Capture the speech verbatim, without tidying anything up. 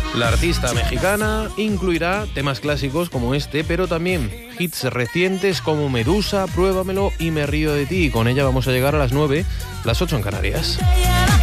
La artista mexicana incluirá temas clásicos como este, pero también hits recientes como Medusa, Pruébamelo y Me río de ti. Y con ella vamos a llegar a las nueve, las ocho en Canarias.